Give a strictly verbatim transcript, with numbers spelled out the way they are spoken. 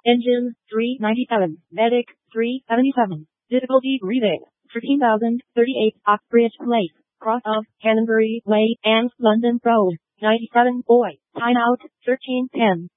Engine, three ninety-seven. Medic, three seventy-seven. Difficulty reading, thirteen thousand thirty-eight. Oxbridge Place, cross of Canonbury Way and London Road, ninety-seven. Boy, timeout, thirteen ten.